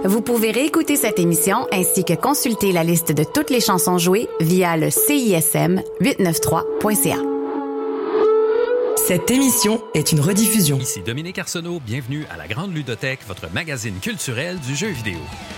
Vous pouvez réécouter cette émission ainsi que consulter la liste de toutes les chansons jouées via le CISM893.ca. Cette émission est une rediffusion. Ici Dominique Arsenault, bienvenue à la Grande Ludothèque, votre magazine culturel du jeu vidéo.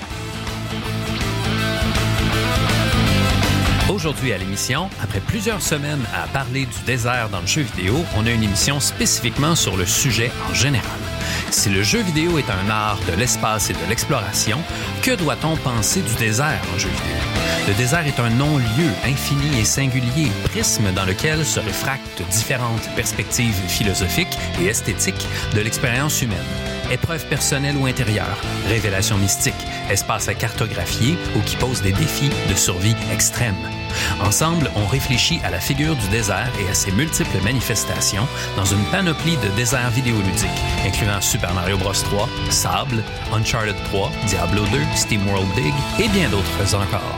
Aujourd'hui à l'émission, après plusieurs semaines à parler du désert dans le jeu vidéo, on a une émission spécifiquement sur le sujet en général. Si le jeu vidéo est un art de l'espace et de l'exploration, que doit-on penser du désert en jeu vidéo? Le désert est un non-lieu infini et singulier, prisme dans lequel se réfractent différentes perspectives philosophiques et esthétiques de l'expérience humaine. Épreuves personnelles ou intérieures, révélations mystiques, espaces à cartographier ou qui posent des défis de survie extrême. Ensemble, on réfléchit à la figure du désert et à ses multiples manifestations dans une panoplie de déserts vidéoludiques, incluant Super Mario Bros 3, Sable, Uncharted 3, Diablo 2, SteamWorld Dig et bien d'autres encore.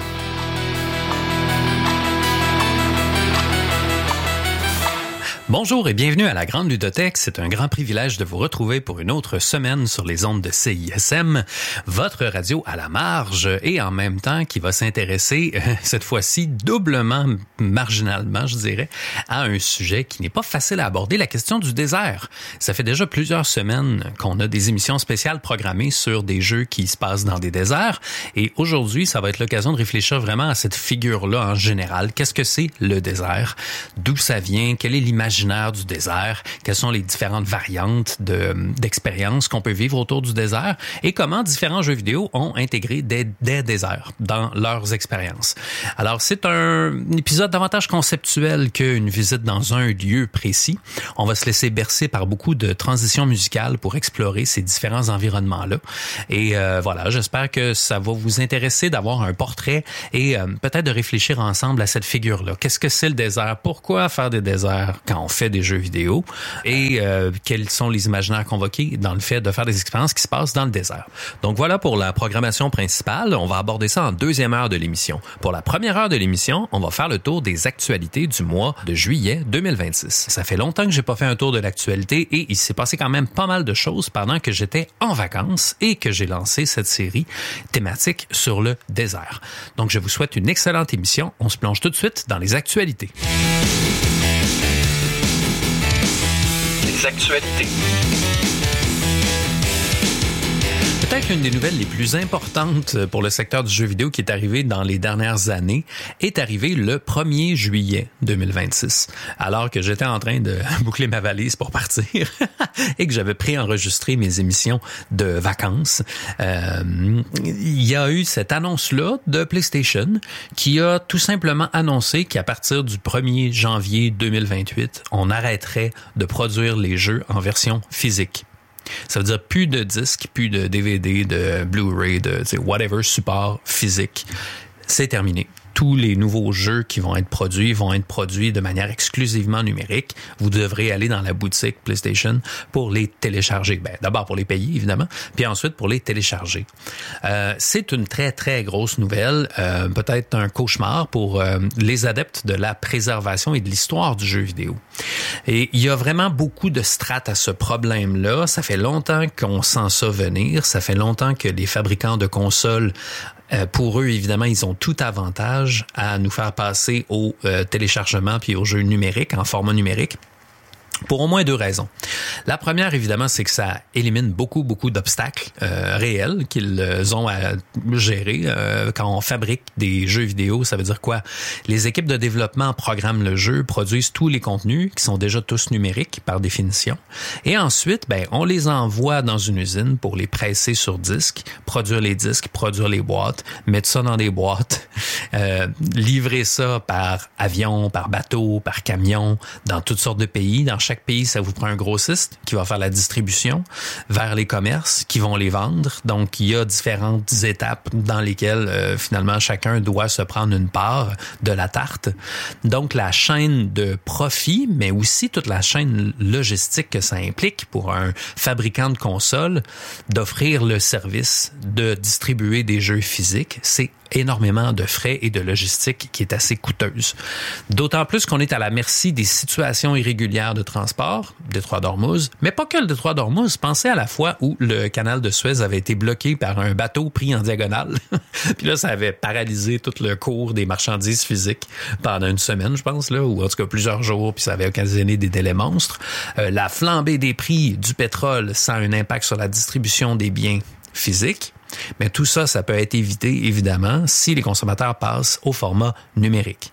Bonjour et bienvenue à la Grande Ludothèque. C'est un grand privilège de vous retrouver pour une autre semaine sur les ondes de CISM, votre radio à la marge et en même temps qui va s'intéresser, cette fois-ci doublement, marginalement, je dirais, à un sujet qui n'est pas facile à aborder, la question du désert. Ça fait déjà plusieurs semaines qu'on a des émissions spéciales programmées sur des jeux qui se passent dans des déserts et aujourd'hui, ça va être l'occasion de réfléchir vraiment à cette figure-là en général. Qu'est-ce que c'est le désert? D'où ça vient? Quelle est l'imaginaire du désert, quelles sont les différentes variantes d'expériences qu'on peut vivre autour du désert et comment différents jeux vidéo ont intégré des déserts dans leurs expériences. Alors, c'est un épisode davantage conceptuel qu'une visite dans un lieu précis. On va se laisser bercer par beaucoup de transitions musicales pour explorer ces différents environnements-là. Et voilà, j'espère que ça va vous intéresser d'avoir un portrait et peut-être de réfléchir ensemble à cette figure-là. Qu'est-ce que c'est le désert? Pourquoi faire des déserts quand on fait des jeux vidéo et quels sont les imaginaires convoqués dans le fait de faire des expériences qui se passent dans le désert. Donc voilà pour la programmation principale. On va aborder ça en deuxième heure de l'émission. Pour la première heure de l'émission, on va faire le tour des actualités du mois de juillet 2026. Ça fait longtemps que j'ai pas fait un tour de l'actualité et il s'est passé quand même pas mal de choses pendant que j'étais en vacances et que j'ai lancé cette série thématique sur le désert. Donc je vous souhaite une excellente émission. On se plonge tout de suite dans les actualités. Actualités. Peut-être l'une des nouvelles les plus importantes pour le secteur du jeu vidéo qui est arrivée dans les dernières années est arrivée le 1er juillet 2026, alors que j'étais en train de boucler ma valise pour partir et que j'avais préenregistré mes émissions de vacances. Il y a eu cette annonce-là de PlayStation qui a tout simplement annoncé qu'à partir du 1er janvier 2028, on arrêterait de produire les jeux en version physique. Ça veut dire plus de disques, plus de DVD, de Blu-ray, de whatever support physique. C'est terminé. Tous les nouveaux jeux qui vont être produits de manière exclusivement numérique. Vous devrez aller dans la boutique PlayStation pour les télécharger. D'abord pour les payer, évidemment, puis ensuite pour les télécharger. C'est une très, très grosse nouvelle, peut-être un cauchemar pour les adeptes de la préservation et de l'histoire du jeu vidéo. Et il y a vraiment beaucoup de strates à ce problème-là. Ça fait longtemps qu'on sent ça venir. Ça fait longtemps que les fabricants de consoles pour eux, évidemment, ils ont tout avantage à nous faire passer au téléchargement puis aux jeux numériques, en format numérique. Pour au moins deux raisons. La première, évidemment, c'est que ça élimine beaucoup d'obstacles réels qu'ils ont à gérer. Quand on fabrique des jeux vidéo, ça veut dire quoi? Les équipes de développement programment le jeu, produisent tous les contenus qui sont déjà tous numériques par définition. Et ensuite, on les envoie dans une usine pour les presser sur disque, produire les disques, produire les boîtes, mettre ça dans des boîtes, livrer ça par avion, par bateau, par camion, dans toutes sortes de pays. Dans chaque pays, ça vous prend un grossiste qui va faire la distribution vers les commerces qui vont les vendre. Donc, il y a différentes étapes dans lesquelles, finalement, chacun doit se prendre une part de la tarte. Donc, la chaîne de profit, mais aussi toute la chaîne logistique que ça implique pour un fabricant de consoles d'offrir le service de distribuer des jeux physiques, c'est énormément de frais et de logistique qui est assez coûteuse. D'autant plus qu'on est à la merci des situations irrégulières de transport, détroit d'Ormuz, mais pas que le détroit d'Ormuz. Pensez à la fois où le canal de Suez avait été bloqué par un bateau pris en diagonale. Puis là, ça avait paralysé tout le cours des marchandises physiques pendant une semaine, je pense, là, ou en tout cas plusieurs jours, puis ça avait occasionné des délais monstres. La flambée des prix du pétrole, ça a un impact sur la distribution des biens physiques. Mais tout ça, ça peut être évité, évidemment, si les consommateurs passent au format numérique.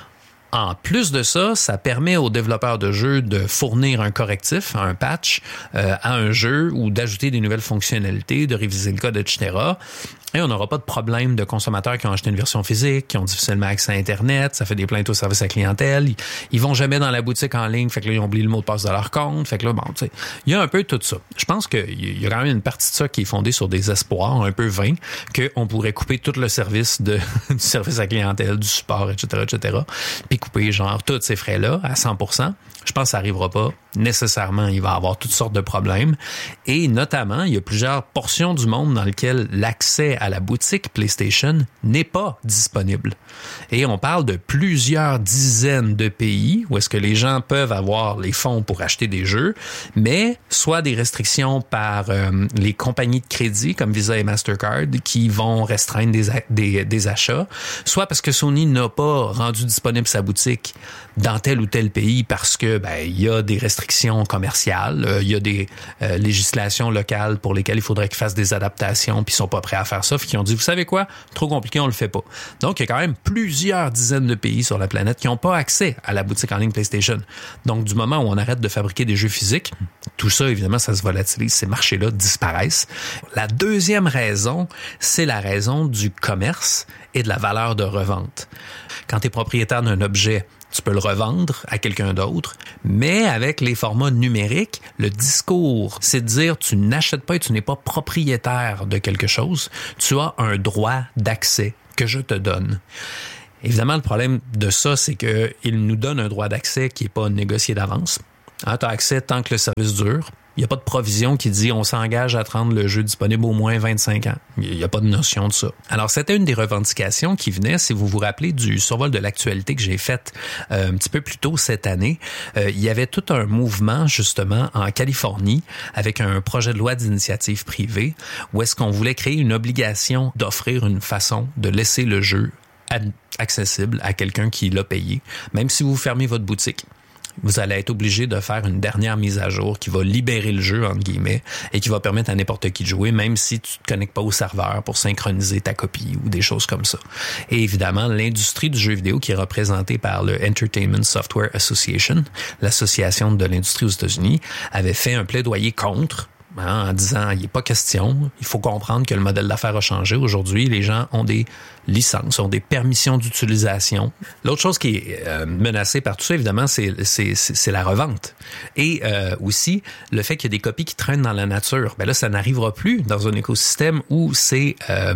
En plus de ça, ça permet aux développeurs de jeux de fournir un correctif, un patch à un jeu ou d'ajouter des nouvelles fonctionnalités, de réviser le code, etc. Et on n'aura pas de problème de consommateurs qui ont acheté une version physique, qui ont difficilement accès à Internet, ça fait des plaintes au service à clientèle, ils vont jamais dans la boutique en ligne, fait que là, ils ont oublié le mot de passe de leur compte, fait que là, bon, tu sais, il y a un peu tout ça. Je pense qu'il y a quand même une partie de ça qui est fondée sur des espoirs un peu vains, qu'on pourrait couper tout le service du service à clientèle, du support, etc., puis couper, genre, tous ces frais-là à 100%. Je pense que ça n'arrivera pas. Nécessairement, il va y avoir toutes sortes de problèmes. Et notamment, il y a plusieurs portions du monde dans lesquelles l'accès à la boutique PlayStation n'est pas disponible. Et on parle de plusieurs dizaines de pays où est-ce que les gens peuvent avoir les fonds pour acheter des jeux, mais soit des restrictions par les compagnies de crédit comme Visa et Mastercard qui vont restreindre des achats, soit parce que Sony n'a pas rendu disponible sa boutique dans tel ou tel pays parce que il y a des restrictions commerciales, il y a des législations locales pour lesquelles il faudrait qu'ils fassent des adaptations, puis ils sont pas prêts à faire ça, puis qui ont dit, vous savez quoi, trop compliqué, on le fait pas. Donc, il y a quand même plusieurs dizaines de pays sur la planète qui n'ont pas accès à la boutique en ligne PlayStation. Donc, du moment où on arrête de fabriquer des jeux physiques, tout ça, évidemment, ça se volatilise, ces marchés-là disparaissent. La deuxième raison, c'est la raison du commerce et de la valeur de revente. Quand tu es propriétaire d'un objet, tu peux le revendre à quelqu'un d'autre, mais avec les formats numériques, le discours, c'est de dire tu n'achètes pas et tu n'es pas propriétaire de quelque chose, tu as un droit d'accès que je te donne. Évidemment, le problème de ça, c'est qu'il nous donne un droit d'accès qui n'est pas négocié d'avance. Tu as accès tant que le service dure. Il n'y a pas de provision qui dit on s'engage à te rendre le jeu disponible au moins 25 ans. Il n'y a pas de notion de ça. Alors, c'était une des revendications qui venait, si vous vous rappelez, du survol de l'actualité que j'ai fait un petit peu plus tôt cette année. Il y avait tout un mouvement, justement, en Californie, avec un projet de loi d'initiative privée, où est-ce qu'on voulait créer une obligation d'offrir une façon de laisser le jeu accessible à quelqu'un qui l'a payé, même si vous fermez votre boutique. Vous allez être obligé de faire une dernière mise à jour qui va libérer le jeu, entre guillemets, et qui va permettre à n'importe qui de jouer, même si tu te connectes pas au serveur pour synchroniser ta copie ou des choses comme ça. Et évidemment, l'industrie du jeu vidéo qui est représentée par le Entertainment Software Association, l'association de l'industrie aux États-Unis, avait fait un plaidoyer contre, en disant, il n'est pas question, il faut comprendre que le modèle d'affaires a changé. Aujourd'hui, les gens ont des licences, ont des permissions d'utilisation. L'autre chose qui est menacée par tout ça, évidemment, c'est la revente. Et aussi, le fait qu'il y a des copies qui traînent dans la nature. Ben là, ça n'arrivera plus dans un écosystème où c'est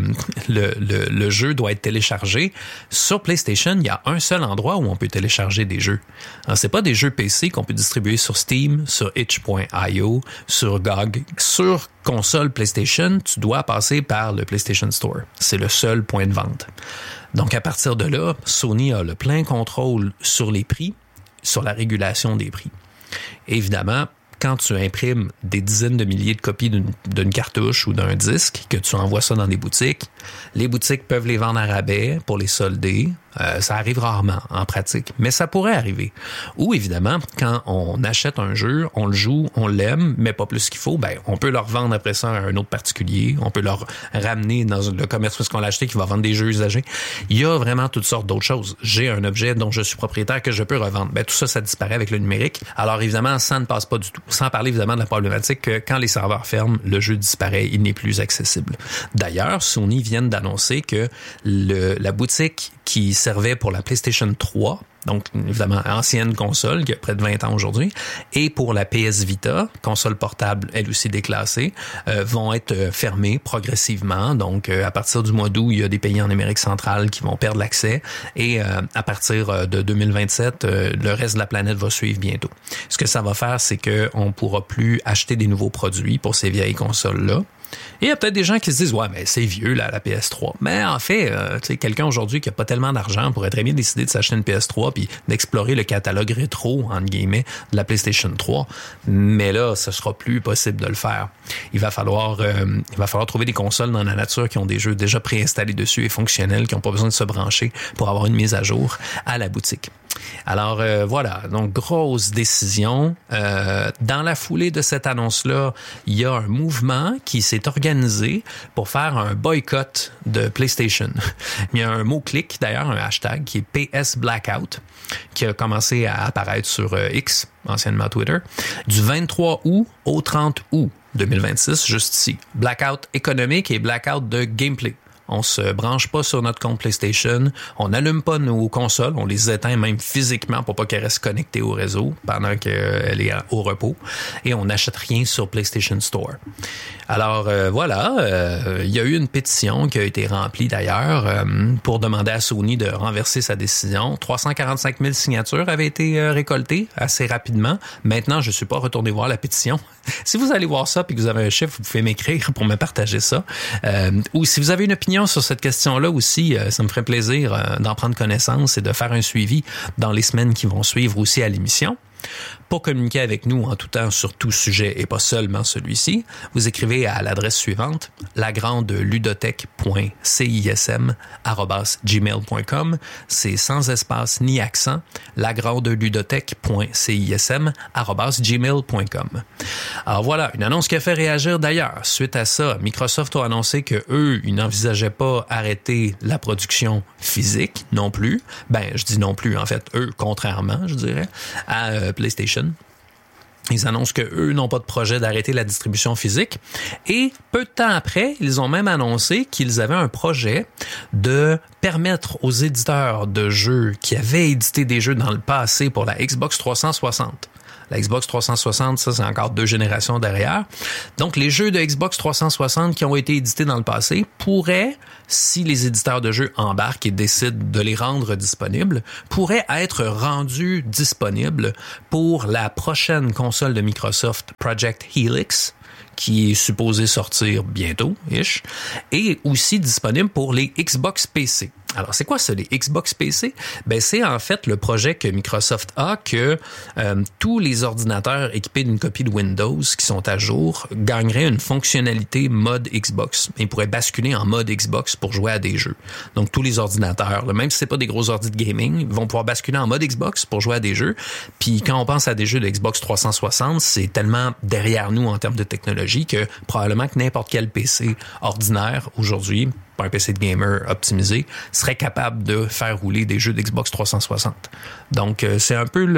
le jeu doit être téléchargé. Sur PlayStation, il y a un seul endroit où on peut télécharger des jeux. Alors, c'est pas des jeux PC qu'on peut distribuer sur Steam, sur itch.io, sur GOG. Sur console PlayStation, tu dois passer par le PlayStation Store. C'est le seul point de vente. Donc, à partir de là, Sony a le plein contrôle sur les prix, sur la régulation des prix. Et évidemment, quand tu imprimes des dizaines de milliers de copies d'une cartouche ou d'un disque, que tu envoies ça dans des boutiques, les boutiques peuvent les vendre à rabais pour les solder. Ça arrive rarement en pratique, mais ça pourrait arriver. Ou évidemment, quand on achète un jeu, on le joue, on l'aime, mais pas plus qu'il faut, on peut le revendre après ça à un autre particulier, on peut le ramener dans le commerce où est-ce qu'on l'a acheté qui va vendre des jeux usagés. Il y a vraiment toutes sortes d'autres choses. J'ai un objet dont je suis propriétaire que je peux revendre. Tout ça, ça disparaît avec le numérique. Alors évidemment, ça ne passe pas du tout. Sans parler évidemment de la problématique que quand les serveurs ferment, le jeu disparaît, il n'est plus accessible. D'ailleurs, Sony vient d'annoncer que la boutique qui servait pour la PlayStation 3, donc évidemment ancienne console qui a près de 20 ans aujourd'hui, et pour la PS Vita, console portable elle aussi déclassée, vont être fermées progressivement. Donc à partir du mois d'août, il y a des pays en Amérique centrale qui vont perdre l'accès et à partir de 2027, le reste de la planète va suivre bientôt. Ce que ça va faire, c'est que on pourra plus acheter des nouveaux produits pour ces vieilles consoles-là. Et il y a peut-être des gens qui se disent, ouais, mais c'est vieux, là, la PS3. Mais en fait, tu sais, quelqu'un aujourd'hui qui a pas tellement d'argent pourrait très bien décider de s'acheter une PS3 puis d'explorer le catalogue rétro, entre guillemets, de la PlayStation 3. Mais là, ce sera plus possible de le faire. Il va falloir trouver des consoles dans la nature qui ont des jeux déjà préinstallés dessus et fonctionnels, qui n'ont pas besoin de se brancher pour avoir une mise à jour à la boutique. Alors voilà, donc grosse décision. Dans la foulée de cette annonce-là, il y a un mouvement qui s'est organisé pour faire un boycott de PlayStation. Il y a un mot-clic, d'ailleurs, un hashtag qui est PS Blackout, qui a commencé à apparaître sur X, anciennement Twitter, du 23 août au 30 août 2026, juste ici. Blackout économique et blackout de gameplay. On se branche pas sur notre compte PlayStation, on n'allume pas nos consoles, on les éteint même physiquement pour pas qu'elles restent connectées au réseau pendant qu'elle est au repos, et on n'achète rien sur PlayStation Store. Alors voilà, il y a eu une pétition qui a été remplie d'ailleurs pour demander à Sony de renverser sa décision. 345 000 signatures avaient été récoltées assez rapidement. Maintenant, je suis pas retourné voir la pétition. Si vous allez voir ça puis que vous avez un chiffre, vous pouvez m'écrire pour me partager ça. Ou si vous avez une opinion sur cette question-là aussi, ça me ferait plaisir d'en prendre connaissance et de faire un suivi dans les semaines qui vont suivre aussi à l'émission. Pour communiquer avec nous en tout temps sur tout sujet et pas seulement celui-ci, vous écrivez à l'adresse suivante, lagrandeludothèque.cism@gmail.com. C'est sans espace ni accent, lagrandeludothèque.cism@gmail.com. Alors voilà, une annonce qui a fait réagir d'ailleurs. Suite à ça, Microsoft a annoncé que eux, ils n'envisageaient pas arrêter la production physique non plus. Ben, je dis non plus, en fait, eux, contrairement, je dirais, à PlayStation. Ils annoncent qu'eux n'ont pas de projet d'arrêter la distribution physique. Et peu de temps après, ils ont même annoncé qu'ils avaient un projet de permettre aux éditeurs de jeux qui avaient édité des jeux dans le passé pour la Xbox 360. La Xbox 360, ça, c'est encore 2 générations derrière. Donc, les jeux de Xbox 360 qui ont été édités dans le passé pourraient, si les éditeurs de jeux embarquent et décident de les rendre disponibles, pourraient être rendus disponibles pour la prochaine console de Microsoft, Project Helix, qui est supposé sortir bientôt, et aussi disponible pour les Xbox PC. Alors, c'est quoi ça, les Xbox PC? Ben, c'est en fait le projet que Microsoft a que tous les ordinateurs équipés d'une copie de Windows qui sont à jour gagneraient une fonctionnalité mode Xbox. Ils pourraient basculer en mode Xbox pour jouer à des jeux. Donc, tous les ordinateurs, même si c'est pas des gros ordi de gaming, ils vont pouvoir basculer en mode Xbox pour jouer à des jeux. Puis, quand on pense à des jeux de Xbox 360, c'est tellement derrière nous en termes de technologie que probablement que n'importe quel PC ordinaire aujourd'hui, pas un PC de gamer optimisé, serait capable de faire rouler des jeux d'Xbox 360. Donc, c'est un peu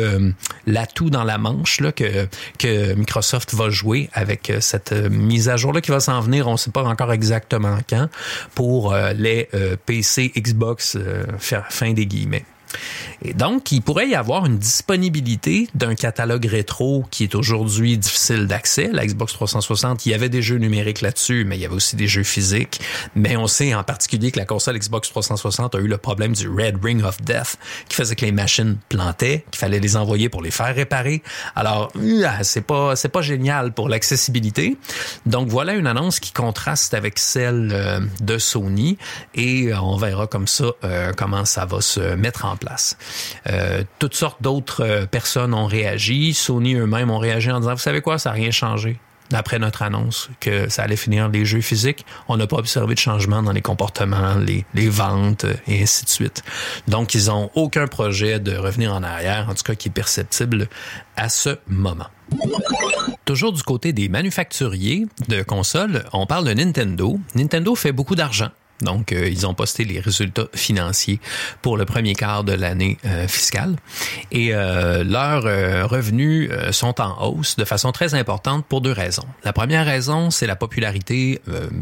l'atout dans la manche là, que Microsoft va jouer avec cette mise à jour-là qui va s'en venir, on ne sait pas encore exactement quand, pour les PC Xbox fin des guillemets. Et donc, il pourrait y avoir une disponibilité d'un catalogue rétro qui est aujourd'hui difficile d'accès. La Xbox 360, il y avait des jeux numériques là-dessus, mais il y avait aussi des jeux physiques. Mais on sait en particulier que la console Xbox 360 a eu le problème du Red Ring of Death, qui faisait que les machines plantaient, qu'il fallait les envoyer pour les faire réparer. Alors, c'est pas génial pour l'accessibilité. Donc, voilà une annonce qui contraste avec celle de Sony et on verra comme ça comment ça va se mettre en place. Toutes sortes d'autres personnes ont réagi. Sony eux-mêmes ont réagi en disant, vous savez quoi, ça n'a rien changé. D'après notre annonce, que ça allait finir les jeux physiques, on n'a pas observé de changement dans les comportements, les ventes et ainsi de suite. Donc, ils n'ont aucun projet de revenir en arrière, en tout cas qui est perceptible à ce moment. Toujours du côté des manufacturiers de consoles, on parle de Nintendo. Nintendo fait beaucoup d'argent. Donc, ils ont posté les résultats financiers pour le premier quart de l'année fiscale. Et leurs revenus sont en hausse de façon très importante pour 2 raisons. La première raison, c'est la popularité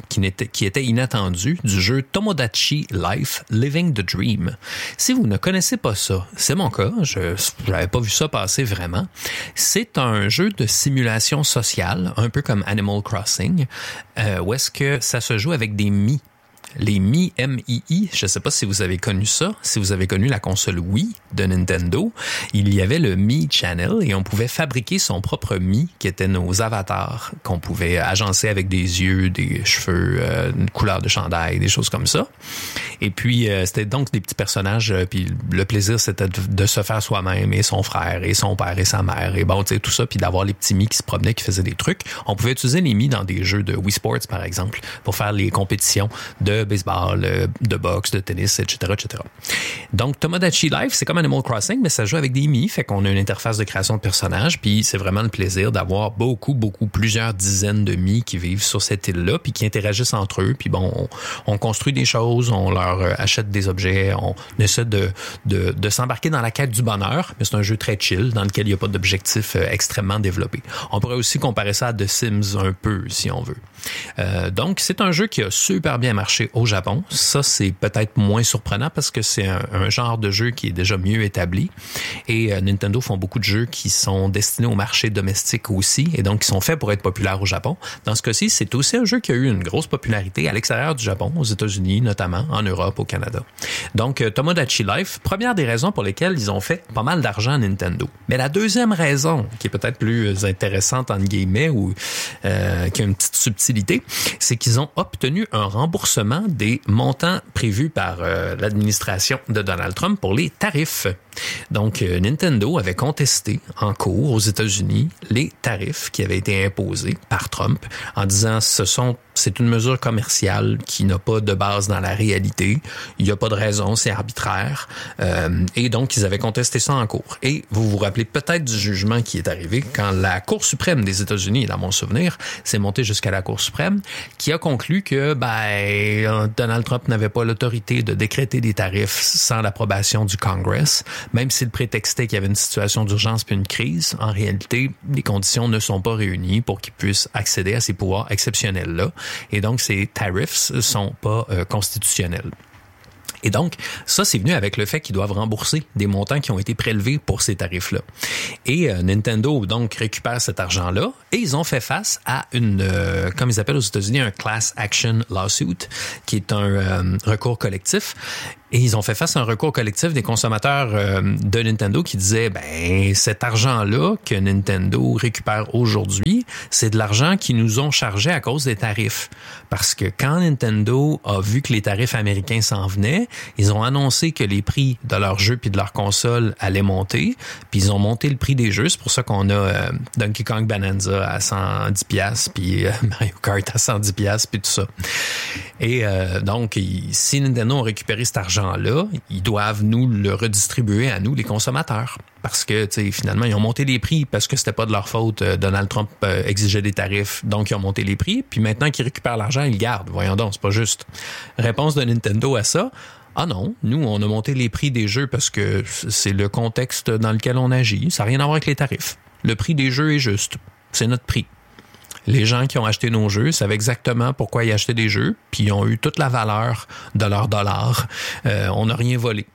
qui était inattendue du jeu Tomodachi Life Living the Dream. Si vous ne connaissez pas ça, c'est mon cas, je n'avais pas vu ça passer vraiment. C'est un jeu de simulation sociale, un peu comme Animal Crossing, où est-ce que ça se joue avec des Mii. les Mi, M-I-I. Je ne sais pas si vous avez connu ça, si vous avez connu la console Wii de Nintendo. Il y avait le Mi Channel et on pouvait fabriquer son propre Mi, qui étaient nos avatars, qu'on pouvait agencer avec des yeux, des cheveux, une couleur de chandail, des choses comme ça. Et puis, c'était donc des petits personnages, puis le plaisir, c'était de se faire soi-même, et son frère, et son père, et sa mère, et bon, tu sais, tout ça, puis d'avoir les petits Mi qui se promenaient, qui faisaient des trucs. On pouvait utiliser les Mi dans des jeux de Wii Sports, par exemple, pour faire les compétitions de baseball, de boxe, de tennis, etc., etc. Donc, Tomodachi Life, c'est comme Animal Crossing, mais ça joue avec des Mi, fait qu'on a une interface de création de personnages, puis c'est vraiment le plaisir d'avoir plusieurs dizaines de Mi qui vivent sur cette île-là, puis qui interagissent entre eux, puis bon, on construit des choses, on leur achète des objets, on essaie de s'embarquer dans la quête du bonheur, mais c'est un jeu très chill, dans lequel il n'y a pas d'objectif extrêmement développé. On pourrait aussi comparer ça à The Sims un peu, si on veut. Donc, c'est un jeu qui a super bien marché au Japon. Ça, c'est peut-être moins surprenant parce que c'est un genre de jeu qui est déjà mieux établi. Et Nintendo font beaucoup de jeux qui sont destinés au marché domestique aussi, et donc qui sont faits pour être populaires au Japon. Dans ce cas-ci, c'est aussi un jeu qui a eu une grosse popularité à l'extérieur du Japon, aux États-Unis notamment, en Europe, au Canada. Donc, Tomodachi Life, première des raisons pour lesquelles ils ont fait pas mal d'argent à Nintendo. Mais la deuxième raison, qui est peut-être plus intéressante entre guillemets, ou qui a une petite subtilité, c'est qu'ils ont obtenu un remboursement des montants prévus par l'administration de Donald Trump pour les tarifs. Donc, Nintendo avait contesté en cours aux États-Unis les tarifs qui avaient été imposés par Trump en disant c'est une mesure commerciale qui n'a pas de base dans la réalité, il n'y a pas de raison, c'est arbitraire, et donc ils avaient contesté ça en cours. Et vous vous rappelez peut-être du jugement qui est arrivé quand la Cour suprême des États-Unis, dans mon souvenir, s'est montée jusqu'à la Cour suprême, qui a conclu que Donald Trump n'avait pas l'autorité de décréter des tarifs sans l'approbation du Congress, même s'il prétextait qu'il y avait une situation d'urgence puis une crise. En réalité, les conditions ne sont pas réunies pour qu'il puisse accéder à ces pouvoirs exceptionnels-là. Et donc, ces tarifs sont pas constitutionnels. Et donc, ça, c'est venu avec le fait qu'ils doivent rembourser des montants qui ont été prélevés pour ces tarifs-là. Et Nintendo, donc, récupère cet argent-là et ils ont fait face à comme ils appellent aux États-Unis, un class action lawsuit, qui est un recours collectif. Et ils ont fait face à un recours collectif des consommateurs de Nintendo qui disaient, cet argent-là que Nintendo récupère aujourd'hui, c'est de l'argent qu'ils nous ont chargé à cause des tarifs. Parce que quand Nintendo a vu que les tarifs américains s'en venaient, ils ont annoncé que les prix de leurs jeux puis de leurs consoles allaient monter, puis ils ont monté le prix des jeux. C'est pour ça qu'on a Donkey Kong Bonanza à 110$, puis Mario Kart à 110$, puis tout ça. Et donc, si Nintendo a récupéré cet argent-là, ils doivent nous le redistribuer à nous, les consommateurs. Parce que, tu sais, finalement, ils ont monté les prix parce que c'était pas de leur faute. Donald Trump exigeait des tarifs, donc ils ont monté les prix. Puis maintenant qu'ils récupèrent l'argent, ils le gardent. Voyons donc, c'est pas juste. Réponse de Nintendo à ça. Ah non, nous, on a monté les prix des jeux parce que c'est le contexte dans lequel on agit. Ça n'a rien à voir avec les tarifs. Le prix des jeux est juste. C'est notre prix. Les gens qui ont acheté nos jeux savaient exactement pourquoi ils achetaient des jeux, puis ils ont eu toute la valeur de leur dollar. On n'a rien volé.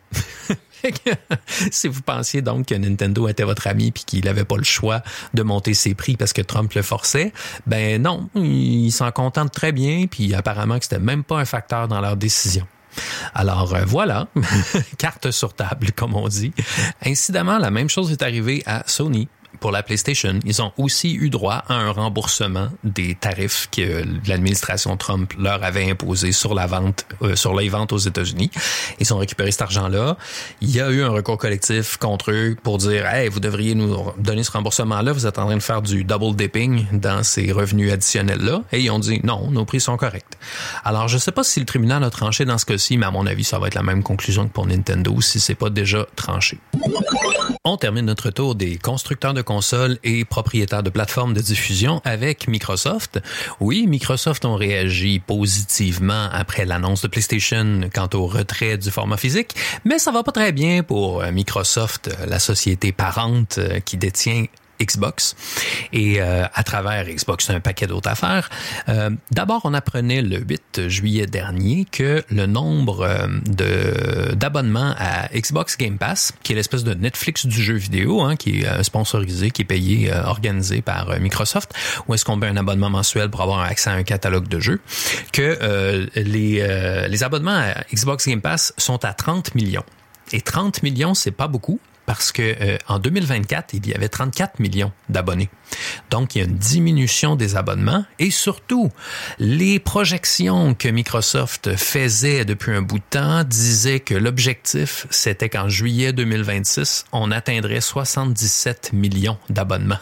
Si vous pensiez donc que Nintendo était votre ami puis qu'il n'avait pas le choix de monter ses prix parce que Trump le forçait, non, ils s'en contentent très bien, puis apparemment que c'était même pas un facteur dans leur décision. Alors voilà, carte sur table, comme on dit. Incidemment, la même chose est arrivée à Sony. Pour la PlayStation, ils ont aussi eu droit à un remboursement des tarifs que l'administration Trump leur avait imposés sur la vente, sur les ventes aux États-Unis. Ils ont récupéré cet argent-là. Il y a eu un recours collectif contre eux pour dire, hey, vous devriez nous donner ce remboursement-là. Vous êtes en train de faire du double dipping dans ces revenus additionnels-là. Et ils ont dit, non, nos prix sont corrects. Alors, je sais pas si le tribunal a tranché dans ce cas-ci, mais à mon avis, ça va être la même conclusion que pour Nintendo si c'est pas déjà tranché. On termine notre tour des constructeurs de consoles et propriétaires de plateformes de diffusion avec Microsoft. Oui, Microsoft ont réagi positivement après l'annonce de PlayStation quant au retrait du format physique, mais ça va pas très bien pour Microsoft, la société parente qui détient Xbox. Et à travers Xbox, un paquet d'autres affaires. D'abord, on apprenait le 8 juillet dernier que le nombre d'abonnements à Xbox Game Pass, qui est l'espèce de Netflix du jeu vidéo, qui est sponsorisé, qui est payé, organisé par Microsoft, où est-ce qu'on paie un abonnement mensuel pour avoir accès à un catalogue de jeux, que les abonnements à Xbox Game Pass sont à 30 millions. Et 30 millions, c'est pas beaucoup. Parce que en 2024, il y avait 34 millions d'abonnés. Donc, il y a une diminution des abonnements et surtout, les projections que Microsoft faisait depuis un bout de temps disaient que l'objectif, c'était qu'en juillet 2026, on atteindrait 77 millions d'abonnements.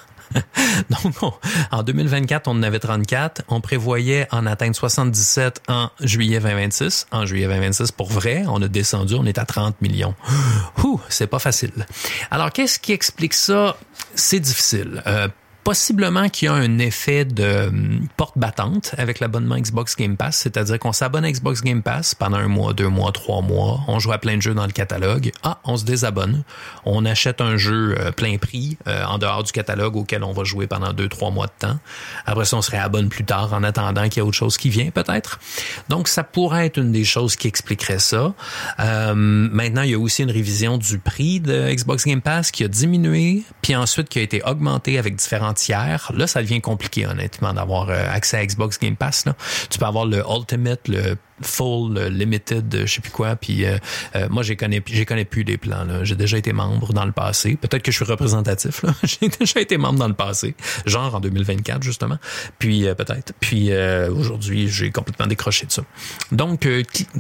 Donc, en 2024, on en avait 34. On prévoyait en atteindre 77 en juillet 2026. En juillet 2026, pour vrai, on a descendu, on est à 30 millions. C'est pas facile. Alors, qu'est-ce qui explique ça? C'est difficile. Possiblement qu'il y a un effet de porte battante avec l'abonnement Xbox Game Pass, c'est-à-dire qu'on s'abonne à Xbox Game Pass pendant 1 mois, 2 mois, 3 mois, on joue à plein de jeux dans le catalogue, on se désabonne, on achète un jeu plein prix en dehors du catalogue auquel on va jouer pendant 2-3 mois de temps. Après ça, on se réabonne plus tard en attendant qu'il y ait autre chose qui vient peut-être. Donc, ça pourrait être une des choses qui expliquerait ça. Maintenant, il y a aussi une révision du prix de Xbox Game Pass qui a diminué, puis ensuite qui a été augmenté avec différents tiers. Là, ça devient compliqué, honnêtement, d'avoir accès à Xbox Game Pass. Là. Tu peux avoir le Ultimate, le Full, le Limited, je sais plus quoi. Puis moi, je connais plus les plans. Là. J'ai déjà été membre dans le passé. Peut-être que je suis représentatif. Là. J'ai déjà été membre dans le passé, genre en 2024 justement. Puis peut-être. Puis aujourd'hui, j'ai complètement décroché de ça. Donc,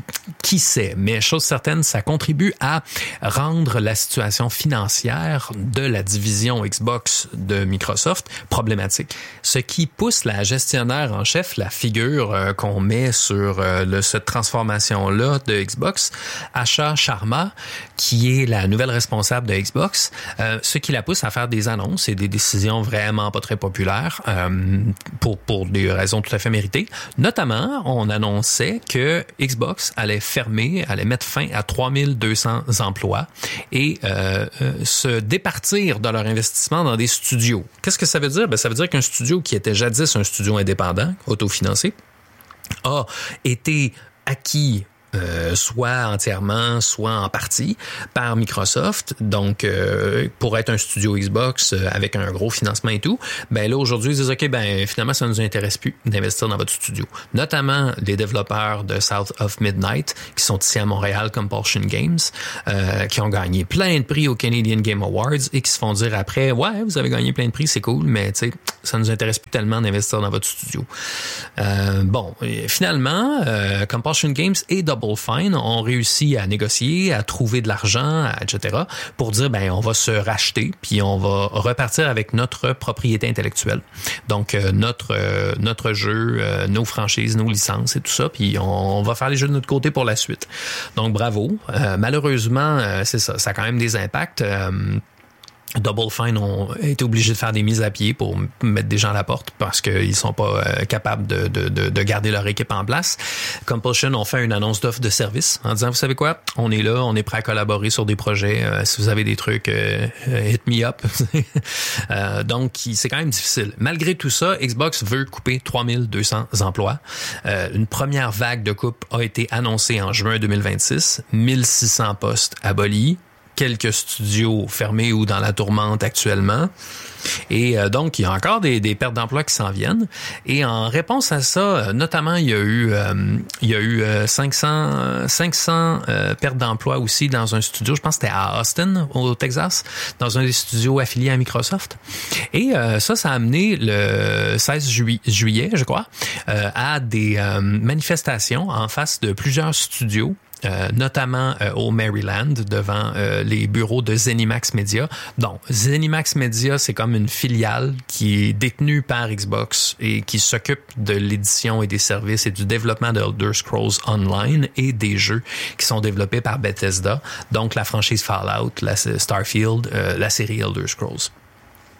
qui sait? Mais chose certaine, ça contribue à rendre la situation financière de la division Xbox de Microsoft problématique. Ce qui pousse la gestionnaire en chef, la figure qu'on met sur cette transformation-là de Xbox, Asha Sharma, qui est la nouvelle responsable de Xbox, ce qui la pousse à faire des annonces et des décisions vraiment pas très populaires pour des raisons tout à fait méritées. Notamment, on annonçait que Xbox allait mettre fin à 3200 emplois et se départir de leur investissement dans des studios. Qu'est-ce que ça veut dire? Ça veut dire qu'un studio qui était jadis un studio indépendant, autofinancé, a été acquis soit entièrement, soit en partie par Microsoft. Donc, pour être un studio Xbox avec un gros financement et tout, là, aujourd'hui, ils disent, OK, finalement, ça ne nous intéresse plus d'investir dans votre studio. Notamment les développeurs de South of Midnight, qui sont ici à Montréal, Compulsion Games, qui ont gagné plein de prix au Canadian Game Awards et qui se font dire après, ouais, vous avez gagné plein de prix, c'est cool, mais tu sais, ça nous intéresse plus tellement d'investir dans votre studio. Finalement, Compulsion Games et Double Fine ont réussi à négocier, à trouver de l'argent, etc., pour dire, on va se racheter, puis on va repartir avec notre propriété intellectuelle. Donc, notre jeu, nos franchises, nos licences et tout ça, puis on va faire les jeux de notre côté pour la suite. Donc, bravo. Malheureusement, c'est ça. Ça a quand même des impacts. Double Fine ont été obligés de faire des mises à pied pour mettre des gens à la porte parce qu'ils sont pas capables de garder leur équipe en place. Compulsion ont fait une annonce d'offre de service en disant, vous savez quoi, on est là, on est prêt à collaborer sur des projets. Si vous avez des trucs, hit me up. Donc, c'est quand même difficile. Malgré tout ça, Xbox veut couper 3200 emplois. Une première vague de coupe a été annoncée en juin 2026. 1600 postes abolis. Quelques studios fermés ou dans la tourmente actuellement. Et donc, il y a encore des pertes d'emplois qui s'en viennent. Et en réponse à ça, notamment, il y a eu 500 pertes d'emplois aussi dans un studio, je pense que c'était à Austin, au Texas, dans un des studios affiliés à Microsoft. Et ça a amené le 16 juillet, je crois, à des manifestations en face de plusieurs studios. Notamment au Maryland, devant les bureaux de ZeniMax Media. Donc, ZeniMax Media, c'est comme une filiale qui est détenue par Xbox et qui s'occupe de l'édition et des services et du développement de Elder Scrolls Online et des jeux qui sont développés par Bethesda. Donc, la franchise Fallout, la Starfield, la série Elder Scrolls.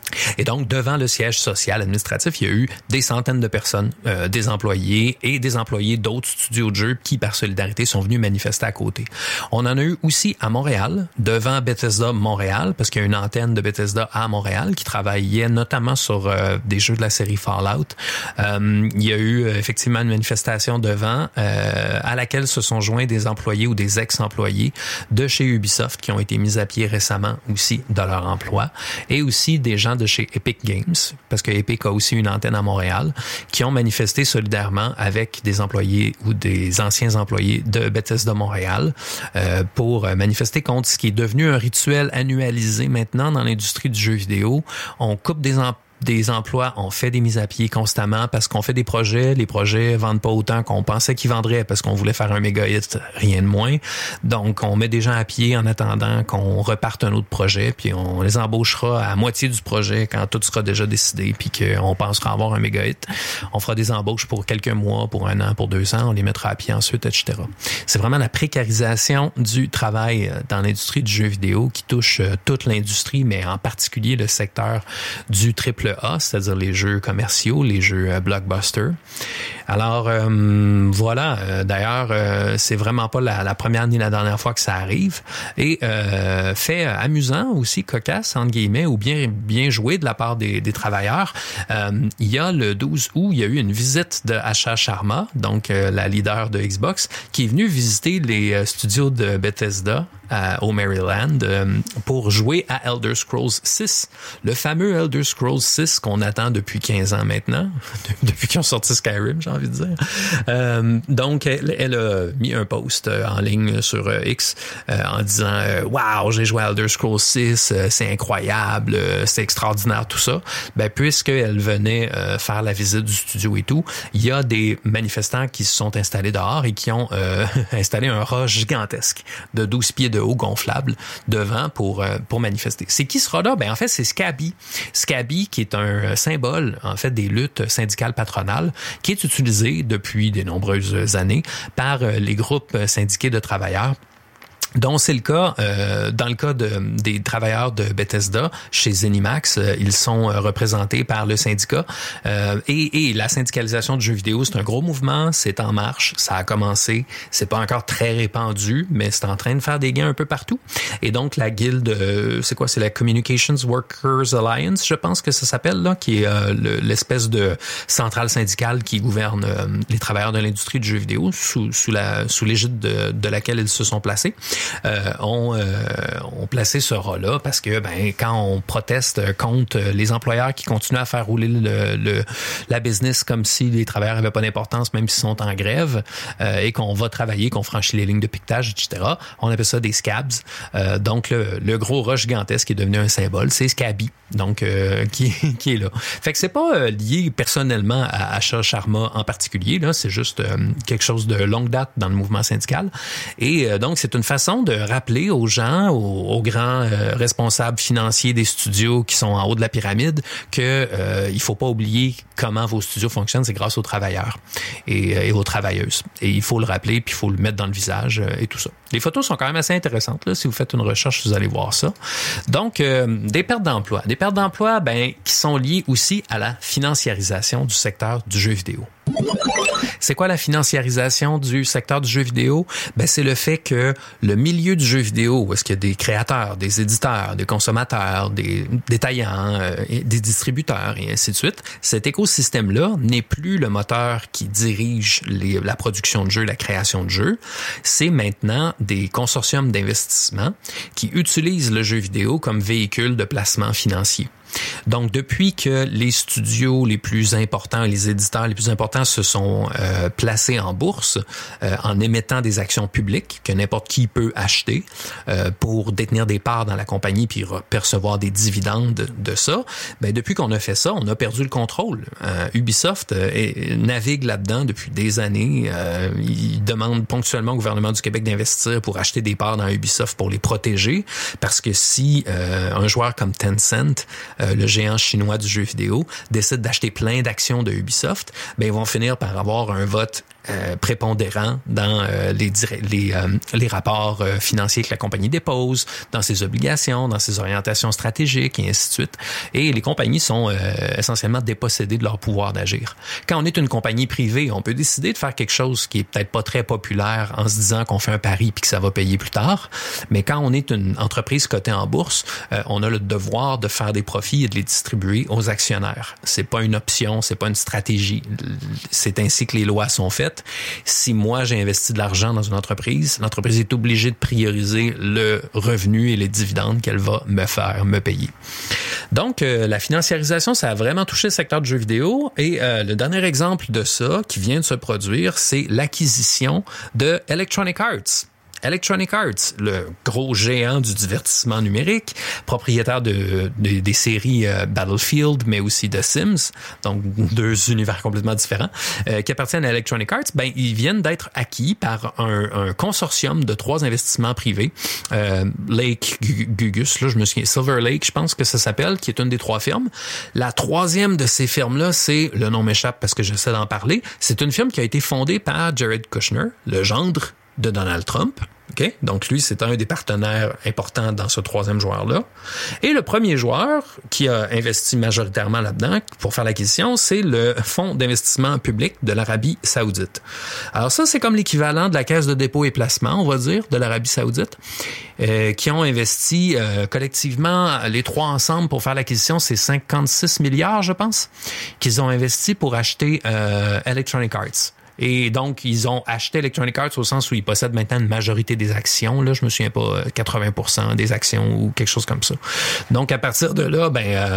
Et donc, devant le siège social administratif, il y a eu des centaines de personnes, des employés et des employés d'autres studios de jeux qui, par solidarité, sont venus manifester à côté. On en a eu aussi à Montréal, devant Bethesda Montréal, parce qu'il y a une antenne de Bethesda à Montréal qui travaillait notamment sur des jeux de la série Fallout. Il y a eu effectivement une manifestation devant à laquelle se sont joints des employés ou des ex-employés de chez Ubisoft qui ont été mis à pied récemment aussi de leur emploi, et aussi des gens de chez Epic Games, parce que Epic a aussi une antenne à Montréal, qui ont manifesté solidairement avec des employés ou des anciens employés de Bethesda Montréal pour manifester contre ce qui est devenu un rituel annualisé maintenant dans l'industrie du jeu vidéo. On coupe des emplois, on fait des mises à pied constamment parce qu'on fait des projets. Les projets vendent pas autant qu'on pensait qu'ils vendraient parce qu'on voulait faire un méga hit, rien de moins. Donc, on met des gens à pied en attendant qu'on reparte un autre projet, puis on les embauchera à moitié du projet quand tout sera déjà décidé, puis qu'on pensera avoir un méga hit. On fera des embauches pour quelques mois, pour 1 an, pour 2 ans, on les mettra à pied ensuite, etc. C'est vraiment la précarisation du travail dans l'industrie du jeu vidéo qui touche toute l'industrie, mais en particulier le secteur du AAA, c'est-à-dire les jeux commerciaux, les jeux blockbuster. Alors, voilà. D'ailleurs, c'est vraiment pas la première ni la dernière fois que ça arrive. Et fait amusant aussi, cocasse, entre guillemets, ou bien joué de la part des travailleurs. Il y a le 12 août, il y a eu une visite de Asha Sharma, donc la leader de Xbox, qui est venue visiter les studios de Bethesda au Maryland pour jouer à Elder Scrolls 6, le fameux Elder Scrolls 6 qu'on attend depuis 15 ans maintenant, depuis qu'ils ont sorti Skyrim, j'ai envie de dire. Donc, elle a mis un post en ligne sur X en disant « Wow, j'ai joué à Elder Scrolls 6, c'est incroyable, c'est extraordinaire, tout ça. » Ben, puisqu'elle venait faire la visite du studio et tout, il y a des manifestants qui se sont installés dehors et qui ont installé un rat gigantesque de 12 pieds de haut gonflable devant pour manifester. C'est qui sera là? Ben, en fait, c'est Scabi. Scabi, qui est un symbole, en fait, des luttes syndicales patronales, qui est utilisé depuis de nombreuses années par les groupes syndiqués de travailleurs, dont c'est le cas dans le cas des travailleurs de Bethesda chez ZeniMax. Ils sont représentés par le syndicat et la syndicalisation du jeu vidéo, c'est un gros mouvement, c'est en marche, ça a commencé, c'est pas encore très répandu, mais c'est en train de faire des gains un peu partout. Et donc la guilde, c'est quoi, c'est la Communications Workers Alliance, je pense que ça s'appelle là, qui est l'espèce de centrale syndicale qui gouverne les travailleurs de l'industrie du jeu vidéo sous l'égide de laquelle ils se sont placés. Ont placé ce rat-là parce que quand on proteste contre les employeurs qui continuent à faire rouler la business comme si les travailleurs n'avaient pas d'importance même s'ils sont en grève et qu'on va travailler, qu'on franchit les lignes de piquetage, etc. On appelle ça des scabs. Donc le gros rat gigantesque qui est devenu un symbole, c'est Scabi, donc qui est là. Fait que c'est pas lié personnellement à Asha Sharma en particulier, là, c'est juste quelque chose de longue date dans le mouvement syndical. Et donc c'est une façon de rappeler aux gens, aux grands responsables financiers des studios qui sont en haut de la pyramide que il faut pas oublier comment vos studios fonctionnent, c'est grâce aux travailleurs et aux travailleuses. Et il faut le rappeler, puis il faut le mettre dans le visage et tout ça. Les photos sont quand même assez intéressantes, là. Si vous faites une recherche, vous allez voir ça. Donc, des pertes d'emplois. Des pertes d'emplois, qui sont liées aussi à la financiarisation du secteur du jeu vidéo. C'est quoi la financiarisation du secteur du jeu vidéo? C'est le fait que le milieu du jeu vidéo, où est-ce qu'il y a des créateurs, des éditeurs, des consommateurs, des détaillants, des distributeurs et ainsi de suite, cet écosystème-là n'est plus le moteur qui dirige la production de jeux, la création de jeux. C'est maintenant des consortiums d'investissement qui utilisent le jeu vidéo comme véhicule de placement financier. Donc, depuis que les studios les plus importants, les éditeurs les plus importants se sont placés en bourse en émettant des actions publiques que n'importe qui peut acheter pour détenir des parts dans la compagnie puis percevoir des dividendes de ça, depuis qu'on a fait ça, on a perdu le contrôle. Ubisoft navigue là-dedans depuis des années. Il demande ponctuellement au gouvernement du Québec d'investir pour acheter des parts dans Ubisoft pour les protéger, parce que si un joueur comme Tencent, le géant chinois du jeu vidéo, décide d'acheter plein d'actions de Ubisoft, ils vont finir par avoir un vote prépondérant dans les rapports financiers que la compagnie dépose, dans ses obligations, dans ses orientations stratégiques et ainsi de suite. Et les compagnies sont essentiellement dépossédées de leur pouvoir d'agir. Quand on est une compagnie privée, on peut décider de faire quelque chose qui est peut-être pas très populaire en se disant qu'on fait un pari puis que ça va payer plus tard. Mais quand on est une entreprise cotée en bourse, on a le devoir de faire des profits et de les distribuer aux actionnaires. C'est pas une option, c'est pas une stratégie. C'est ainsi que les lois sont faites. Si moi j'ai investi de l'argent dans une entreprise, l'entreprise est obligée de prioriser le revenu et les dividendes qu'elle va me payer. Donc la financiarisation, ça a vraiment touché le secteur du jeu vidéo et le dernier exemple de ça qui vient de se produire, c'est l'acquisition de Electronic Arts. Electronic Arts, le gros géant du divertissement numérique, propriétaire des séries Battlefield, mais aussi de Sims, donc deux univers complètement différents, qui appartiennent à Electronic Arts, ils viennent d'être acquis par un consortium de 3 investissements privés. Lake Gugus, là, je me souviens, Silver Lake, je pense que ça s'appelle, qui est une des 3 firmes. La 3e de ces firmes-là, c'est, le nom m'échappe parce que j'essaie d'en parler, c'est une firme qui a été fondée par Jared Kushner, le gendre de Donald Trump. Okay? Donc, lui, c'est un des partenaires importants dans ce 3e joueur-là. Et le premier joueur qui a investi majoritairement là-dedans pour faire l'acquisition, c'est le fonds d'investissement public de l'Arabie Saoudite. Alors ça, c'est comme l'équivalent de la caisse de dépôt et placement, on va dire, de l'Arabie Saoudite, qui ont investi collectivement, les 3 ensemble pour faire l'acquisition, c'est 56 milliards, je pense, qu'ils ont investi pour acheter Electronic Arts. Et donc, ils ont acheté Electronic Arts au sens où ils possèdent maintenant une majorité des actions. Là, je me souviens pas, 80% des actions ou quelque chose comme ça. Donc, à partir de là,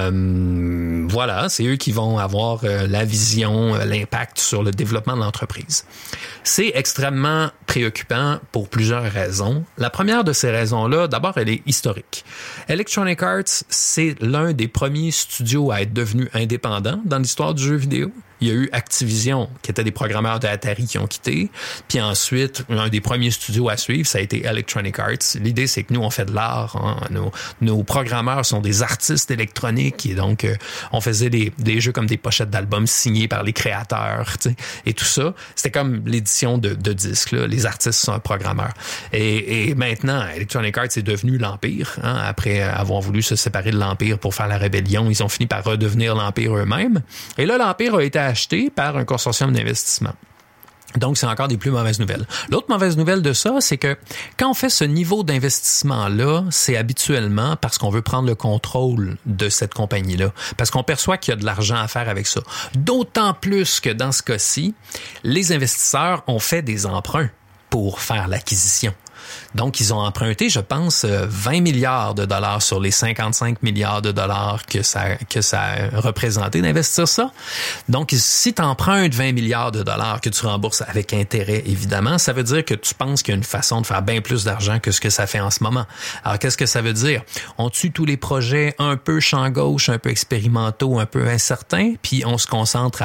voilà, c'est eux qui vont avoir la vision, l'impact sur le développement de l'entreprise. C'est extrêmement préoccupant pour plusieurs raisons. La première de ces raisons-là, d'abord, elle est historique. Electronic Arts, c'est l'un des premiers studios à être devenu indépendant dans l'histoire du jeu vidéo. Il y a eu Activision, qui étaient des programmeurs de Atari qui ont quitté. Puis ensuite, un des premiers studios à suivre, ça a été Electronic Arts. L'idée, c'est que nous, on fait de l'art. Hein. Nos programmeurs sont des artistes électroniques. Et donc, on faisait des jeux comme des pochettes d'albums signés par les créateurs. T'sais. Et tout ça, c'était comme l'édition de disques. Là. Les artistes sont un programmeur. Et maintenant, Electronic Arts est devenu l'Empire. Hein. Après avoir voulu se séparer de l'Empire pour faire la rébellion, ils ont fini par redevenir l'Empire eux-mêmes. Et là, l'Empire a été acheté par un consortium d'investissement. Donc, c'est encore des plus mauvaises nouvelles. L'autre mauvaise nouvelle de ça, c'est que quand on fait ce niveau d'investissement-là, c'est habituellement parce qu'on veut prendre le contrôle de cette compagnie-là, parce qu'on perçoit qu'il y a de l'argent à faire avec ça. D'autant plus que dans ce cas-ci, les investisseurs ont fait des emprunts pour faire l'acquisition. Donc, ils ont emprunté, je pense, 20 milliards de dollars sur les 55 milliards de dollars que ça a représenté d'investir ça. Donc, si tu empruntes 20 milliards de dollars que tu rembourses avec intérêt, évidemment, ça veut dire que tu penses qu'il y a une façon de faire bien plus d'argent que ce que ça fait en ce moment. Alors, qu'est-ce que ça veut dire? On tue tous les projets un peu champ gauche, un peu expérimentaux, un peu incertains, puis on se concentre